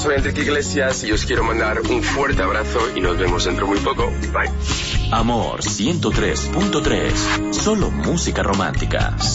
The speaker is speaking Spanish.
soy Enrique Iglesias y os quiero mandar un fuerte abrazo y nos vemos dentro muy poco. Bye. Amor 103.3. Solo música romántica.